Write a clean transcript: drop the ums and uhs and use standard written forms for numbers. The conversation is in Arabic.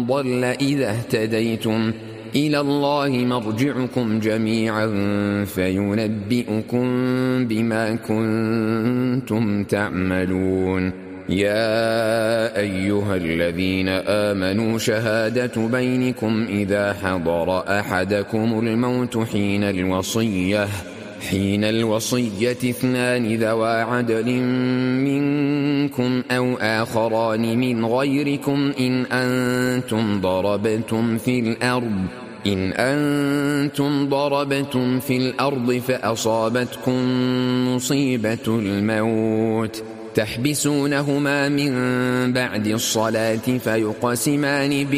ضل إذا اهتديتم إلى الله مرجعكم جميعا فينبئكم بما كنتم تعملون. يا أيها الذين آمنوا شهادة بينكم إذا حضر أحدكم الموت حين الوصية 2 ذوى عدل منكم أو آخران من غيركم إن أنتم ضربتم في الأرض فأصابتكم مصيبة الموت تحبسونهما من بعد الصلاة فيقسمان